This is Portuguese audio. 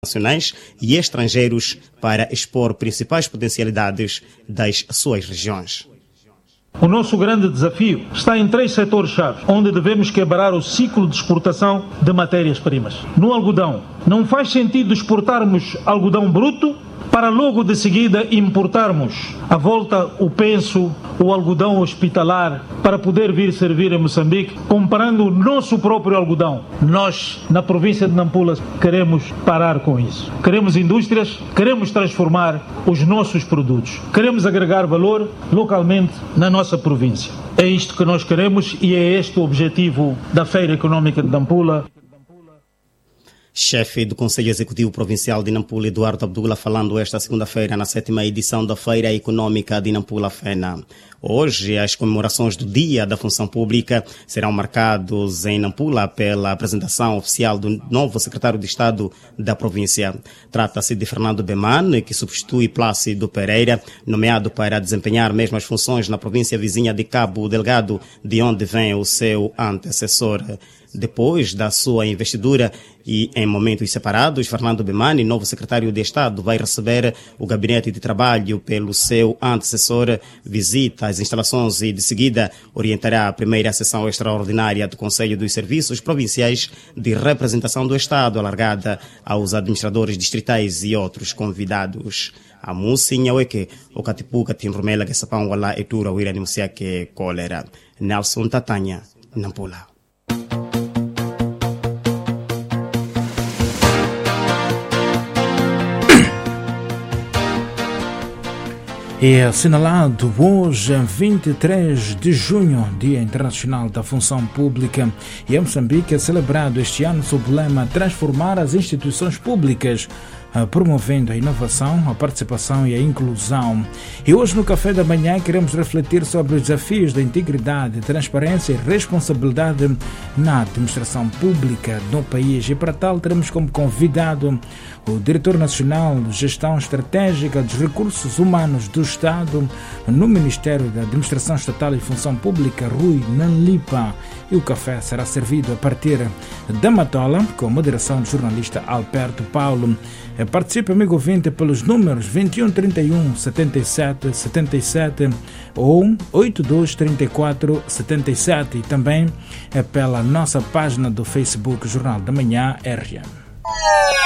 nacionais e estrangeiros para expor principais potencialidades das suas regiões. O nosso grande desafio está em 3 setores-chave, onde devemos quebrar o ciclo de exportação de matérias-primas. No algodão, não faz sentido exportarmos algodão bruto para logo de seguida importarmos à volta o penso, o algodão hospitalar, para poder vir servir em Moçambique, comparando o nosso próprio algodão. Nós, na província de Nampula, queremos parar com isso. Queremos indústrias, queremos transformar os nossos produtos. Queremos agregar valor localmente na nossa província. É isto que nós queremos e é este o objetivo da Feira Econômica de Nampula. Chefe do Conselho Executivo Provincial de Nampula, Eduardo Abdullah, falando esta segunda-feira na 7ª edição da Feira Econômica de Nampula FENA. Hoje, as comemorações do Dia da Função Pública serão marcados em Nampula pela apresentação oficial do novo secretário de Estado da província. Trata-se de Fernando Beman, que substitui Plácido Pereira, nomeado para desempenhar mesmas funções na província vizinha de Cabo Delgado, de onde vem o seu antecessor. Depois da sua investidura e em momentos separados, Fernando Bemani, novo secretário de Estado, vai receber o gabinete de trabalho pelo seu antecessor, visita as instalações e, de seguida, orientará a primeira sessão extraordinária do Conselho dos Serviços Provinciais de Representação do Estado, alargada aos administradores distritais e outros convidados. A Musinha Weke, o Katipuka Tinrumela, que sapão wala etura wira nimusia que cólera. Nelson Tatanya, Nampula. É assinalado hoje, 23 de junho, Dia Internacional da Função Pública, e em Moçambique é celebrado este ano sob o lema Transformar as instituições públicas, promovendo a inovação, a participação e a inclusão. E hoje no Café da Manhã queremos refletir sobre os desafios da integridade, transparência e responsabilidade na administração pública no país. E para tal teremos como convidado o Diretor Nacional de Gestão Estratégica dos Recursos Humanos do Estado no Ministério da Administração Estatal e Função Pública, Rui Nanlipa. E o café será servido a partir da Matola, com a moderação do jornalista Alberto Paulo. Participe, amigo ouvinte, pelos números 21 31 77 77 ou 82 34 77 e também pela nossa página do Facebook Jornal da Manhã RN.